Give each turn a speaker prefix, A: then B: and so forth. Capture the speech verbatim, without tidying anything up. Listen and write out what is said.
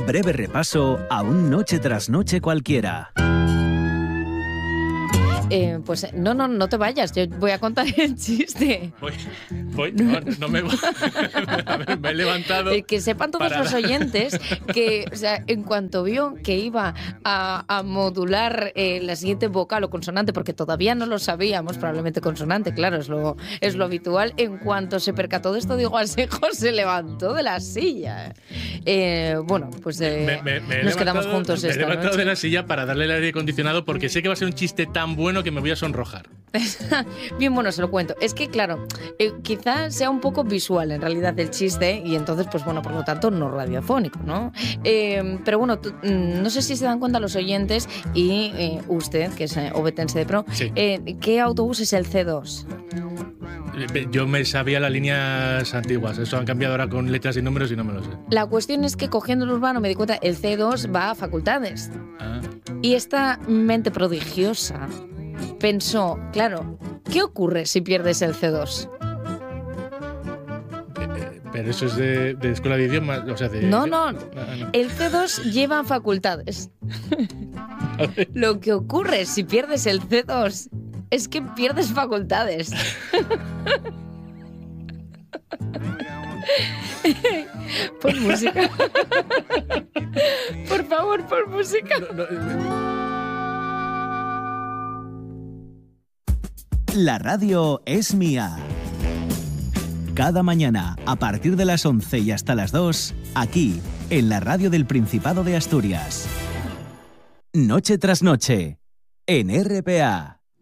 A: Un breve repaso a un noche tras noche cualquiera.
B: Eh, pues no, no, no te vayas, yo voy a contar el chiste.
C: Voy, voy, no, no me voy. A ver, me he levantado.
B: Eh, que sepan todos
C: para...
B: los oyentes que, o sea, en cuanto vio que iba a, a modular eh, la siguiente vocal o consonante, porque todavía no lo sabíamos, probablemente consonante, claro, es lo, es lo habitual, en cuanto se percató de esto, Diego Asenjo se levantó de la silla. Eh, bueno, pues eh,
C: me, me, me
B: nos quedamos juntos
C: me
B: esta
C: he levantado
B: noche.
C: de la silla para darle el aire acondicionado porque sé que va a ser un chiste tan bueno que me voy a sonrojar.
B: Bien, bueno, se lo cuento. Es que, claro, eh, quizás sea un poco visual en realidad el chiste y entonces, pues bueno, por lo tanto, no radiofónico, ¿no? Eh, pero bueno, tú, no sé si se dan cuenta los oyentes y eh, usted, que es eh, obetense de pro,
C: sí.
B: eh, ¿qué autobús es el C dos?
C: Yo me sabía las líneas antiguas, eso han cambiado ahora con letras y números y no me lo sé.
B: La cuestión es que cogiendo el urbano me di cuenta, el C dos va a facultades.
C: Ah.
B: Y esta mente prodigiosa pensó, claro, ¿qué ocurre si pierdes el C dos?
C: Pero eso es de, de escuela de idiomas, o sea, de...
B: No, no,
C: Ah, no.
B: el C dos lleva facultades. Lo que ocurre si pierdes el C dos es que pierdes facultades. Pon música. Por favor, pon música.
C: No, no,
A: La radio es mía. Cada mañana, a partir de las once y hasta las dos, aquí, en la radio del Principado de Asturias. Noche tras noche, en R P A.